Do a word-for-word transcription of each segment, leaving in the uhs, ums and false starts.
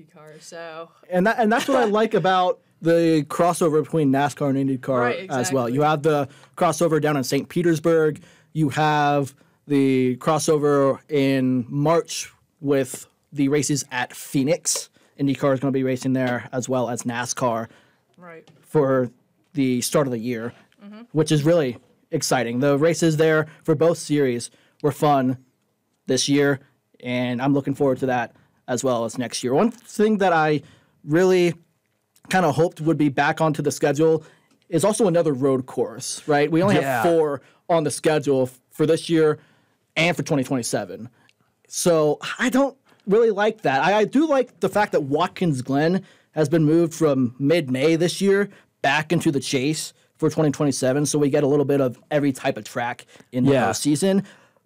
IndyCar, so and that and that's what I like about the crossover between NASCAR and IndyCar right, exactly. as well. You have the crossover down in Saint Petersburg. You have the crossover in March with the races at Phoenix. IndyCar is going to be racing there as well as NASCAR right. for the start of the year, mm-hmm. which is really exciting. The races there for both series were fun this year, and I'm looking forward to that as well as next year. One thing that I really kind of hoped would be back onto the schedule is also another road course, right? We only Yeah. have four on the schedule for this year and for twenty twenty-seven. So I don't really like that. I, I do like the fact that Watkins Glen has been moved from mid-May this year back into the chase for twenty twenty-seven, so we get a little bit of every type of track in the Yeah. postseason.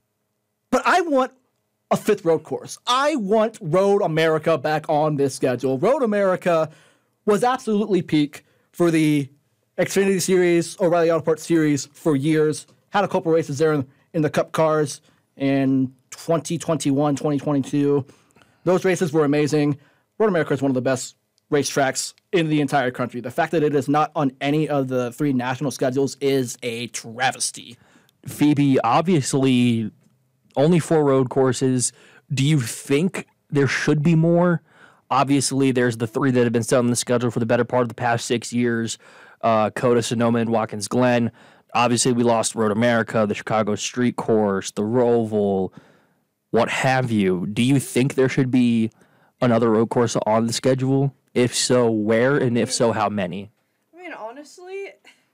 But I want a fifth road course. I want Road America back on this schedule. Road America was absolutely peak for the Xfinity Series, O'Reilly Auto Parts Series for years. Had a couple races there in, in the Cup cars in twenty twenty-one, twenty twenty-two. Those races were amazing. Road America is one of the best racetracks in the entire country. The fact that it is not on any of the three national schedules is a travesty. Phoebe, obviously, only four road courses. Do you think there should be more? Obviously, there's the three that have been set on the schedule for the better part of the past six years, uh, Coda, Sonoma, and Watkins Glen. Obviously, we lost Road America, the Chicago Street Course, the Roval, what have you. Do you think there should be another road course on the schedule? If so, where? And if so, how many? I mean, honestly,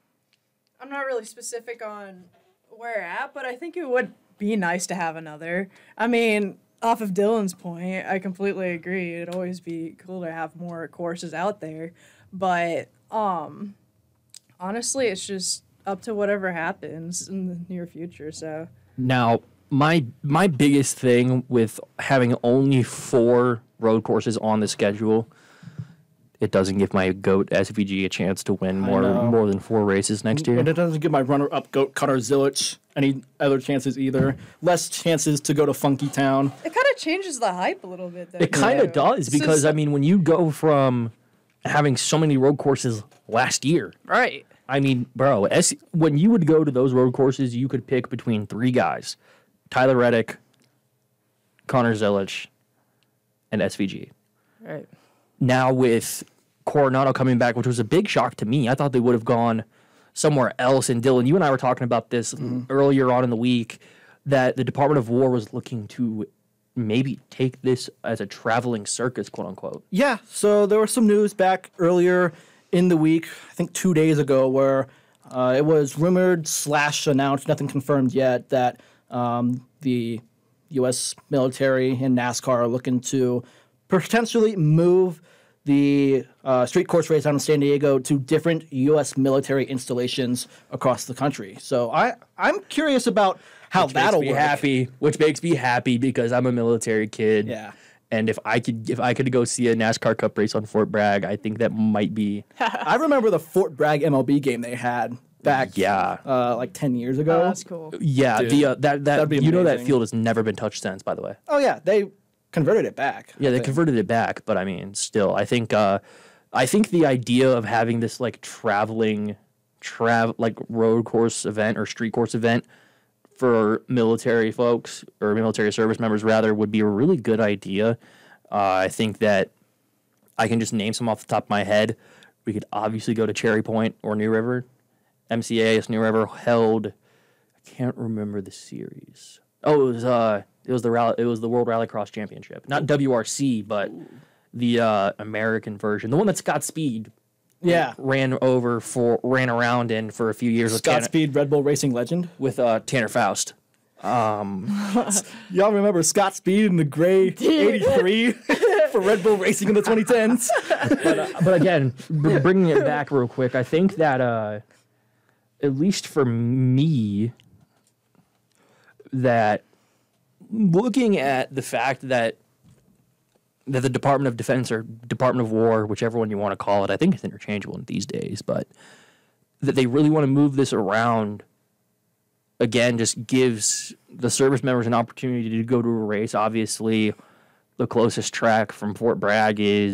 I'm not really specific on where at, but I think it would be nice to have another. I mean, off of Dylan's point, I completely agree. It'd always be cool to have more courses out there. But um, honestly, it's just up to whatever happens in the near future. So Now, my my biggest thing with having only four road courses on the schedule, it doesn't give my GOAT S V G a chance to win more know. more than four races next year. And it doesn't give my runner-up goat Cutter Zillich any other chances either. Less chances to go to Funky Town. it kind of changes the hype a little bit. Though, It kind of too. does because, So- I mean, when you go from having so many road courses last year, Right. I mean, bro, S- when you would go to those road courses, you could pick between three guys, Tyler Reddick, Connor Zillich, and S V G. Right. Now with Coronado coming back, which was a big shock to me, I thought they would have gone somewhere else. And Dylan, you and I were talking about this mm-hmm. earlier on in the week, that the Department of War was looking to maybe take this as a traveling circus, quote unquote. Yeah, so there was some news back earlier in the week, I think two days ago, where uh, it was rumored slash announced, nothing confirmed yet, that um, the U S military and NASCAR are looking to potentially move the uh, street course race out in San Diego to different U S military installations across the country. So I, I'm curious about how which that'll makes me work. happy, which makes me happy because I'm a military kid. Yeah. And if I could, if I could go see a NASCAR Cup race on Fort Bragg, I think that might be. I remember the Fort Bragg M L B game they had back, Yeah. uh, like ten years ago. Oh, that's cool. Yeah, Dude, the uh, that that that'd be you know that amazing. field has never been touched since. By the way. Oh yeah, they converted it back. Yeah, I they think. converted it back, but I mean, still, I think, uh, I think the idea of having this like traveling, travel like road course event or street course event for military folks or military service members rather would be a really good idea. Uh, I think that I can just name some off the top of my head. We could obviously go to Cherry Point or New River. M C A S New River held. I can't remember the series. Oh, it was uh, it was the rally, it was the World Rallycross Championship, not W R C, but the uh, American version, the one that Scott Speed Yeah. ran over for ran around in for a few years with Scott Tanner, Speed, Red Bull Racing legend. with uh, Tanner Faust. Y'all remember Scott Speed in the gray eighty-three for Red Bull Racing in the twenty tens? But, uh, but again, b- bringing it back real quick, I think that uh, at least for me, that looking at the fact that that the Department of Defense or Department of War, whichever one you want to call it, I think it's interchangeable these days, but that they really want to move this around, again, just gives the service members an opportunity to go to a race. Obviously, the closest track from Fort Bragg is